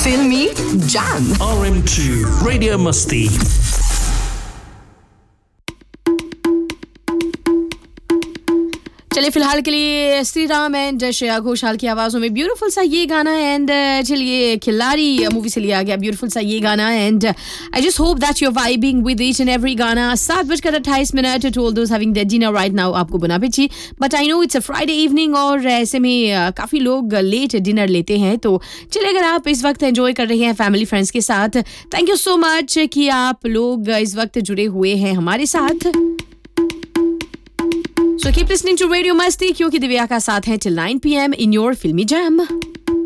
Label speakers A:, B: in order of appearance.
A: Filmy Jam.
B: RM2 Radio Masti.
C: चलिए फिलहाल के लिए श्री राम एंड श्रेया घोषाल की आवाज़ों में ब्यूटीफुल सा ये गाना एंड चलिए खिलाड़ी मूवी से लिया गया ब्यूटीफुल सा ये गाना and I just hope that you are vibing with each and every गाना 7:28 to all those having their dinner right now आपको बना peachy but I know it's a Friday evening और ऐसे में काफ़ी लोग लेट डिनर लेते हैं तो चलिए अगर आप इस वक्त एंजॉय कर रहे हैं फैमिली फ्रेंड्स के साथ थैंक यू सो मच कि आप लोग इस वक्त जुड़े हुए हैं हमारे साथ So keep listening to Radio Masti क्योंकि दिव्या का साथ है till 9 p.m. in your Filmy Jam.